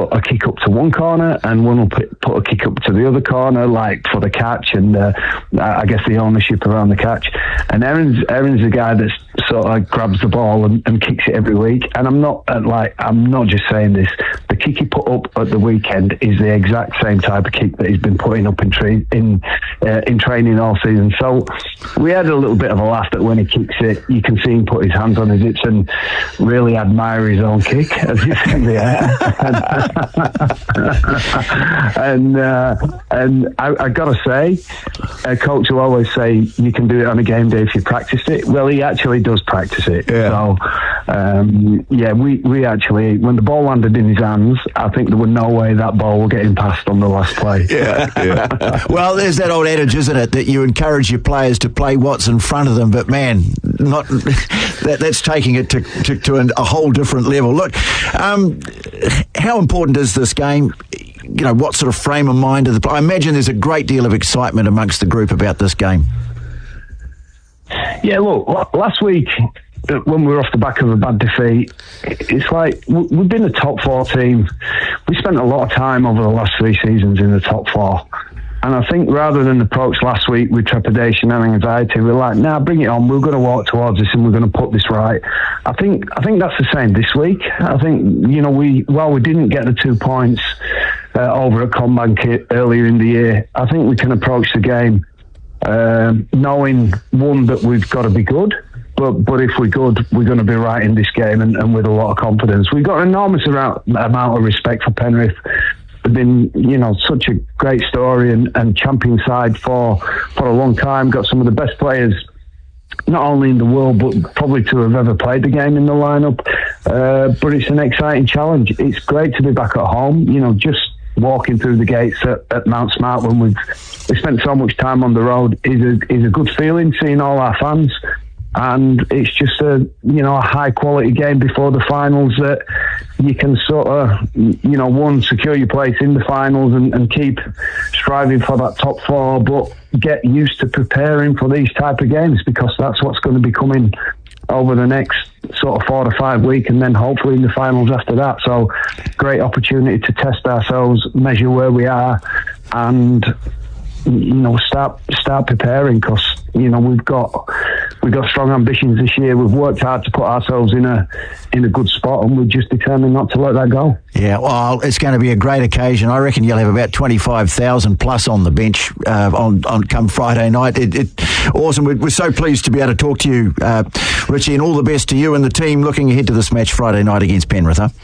put a kick up to one corner and one will put a kick up to the other corner, like for the catch and I guess the ownership around the catch. And Aaron's the guy that sort of grabs the ball and kicks it every week. And I'm not just saying this. The kick he put up at the weekend is the exact same type of kick that he's been putting up in training all season. So we had a little bit of a laugh that when he kicks it, you can see him put his hands on his hips and really admire his own kick as it's in the air. and I got to say, a coach will always say you can do it on a game day if you practice it. Well, he actually does practice it. Yeah. So, we actually, when the ball landed in his hands, I think there was no way that ball will get him past on the last play. Yeah. Well, there's that old adage, isn't it, that you encourage your players to play what's in front of them, but man, not that's taking it to a whole different level. Look, how important is this game? You know, what sort of frame of mind of the I imagine there's a great deal of excitement amongst the group about this game. Yeah, look, last week when we were off the back of a bad defeat, it's like we've been a top four team. We spent a lot of time over the last 3 seasons in the top four. And I think rather than approach last week with trepidation and anxiety, we're like, nah, bring it on. We're going to walk towards this and we're going to put this right. I think that's the same this week. I think, you know, while we didn't get the 2 points over at Combank earlier in the year, I think we can approach the game knowing, one, that we've got to be good. But if we're good, we're going to be right in this game and with a lot of confidence. We've got an enormous amount of respect for Penrith. They've been, you know, such a great story and champion side for a long time. Got some of the best players, not only in the world, but probably to have ever played the game in the lineup. But it's an exciting challenge. It's great to be back at home. You know, just walking through the gates at Mount Smart when we spent so much time on the road is a good feeling, seeing all our fans. And it's just a high quality game before the finals that you can sort of, one, secure your place in the finals and keep striving for that top 4, but get used to preparing for these type of games, because that's what's going to be coming over the next sort of 4 to 5 weeks, and then hopefully in the finals after that. So great opportunity to test ourselves, measure where we are, and start preparing, because we've got strong ambitions this year. We've worked hard to put ourselves in a good spot, and we're just determined not to let that go. Yeah, well, it's going to be a great occasion. I reckon you'll have about 25,000 plus on the bench on come Friday night. Awesome. We're so pleased to be able to talk to you, Richie, and all the best to you and the team looking ahead to this match Friday night against Penrith. Huh?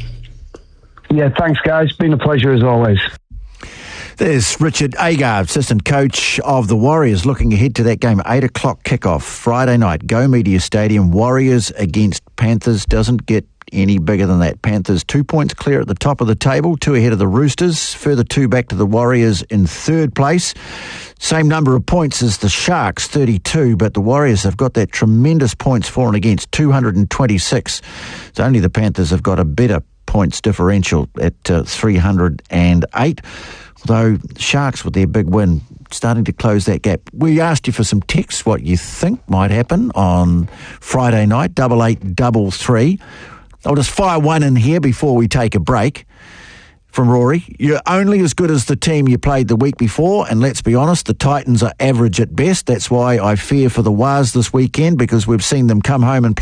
Yeah, thanks, guys. Been a pleasure as always. There's Richard Agar, assistant coach of the Warriors, looking ahead to that game, 8 o'clock kickoff Friday night, Go Media Stadium. Warriors against Panthers. Doesn't get any bigger than that. Panthers 2 points clear at the top of the table, 2 ahead of the Roosters, further 2 back to the Warriors in 3rd place. Same number of points as the Sharks, 32, but the Warriors have got that tremendous points for and against, 226. It's only the Panthers have got a better points differential at 308. Although Sharks, with their big win, starting to close that gap. We asked you for some texts, what you think might happen on Friday night, 8833. I'll just fire one in here before we take a break. From Rory, you're only as good as the team you played the week before, and let's be honest, the Titans are average at best. That's why I fear for the Wars this weekend, because we've seen them come home and